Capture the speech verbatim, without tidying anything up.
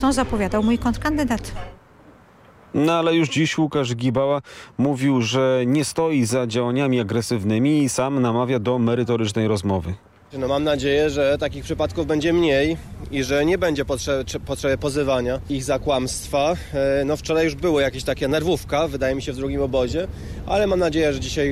To zapowiadał mój kontrkandydat. No ale już dziś Łukasz Gibała mówił, że nie stoi za działaniami agresywnymi i sam namawia do merytorycznej rozmowy. No mam nadzieję, że takich przypadków będzie mniej i że nie będzie potrzeby, potrzeby pozywania ich za kłamstwa. No wczoraj już było jakieś takie nerwówka, wydaje mi się, w drugim obozie, ale mam nadzieję, że dzisiaj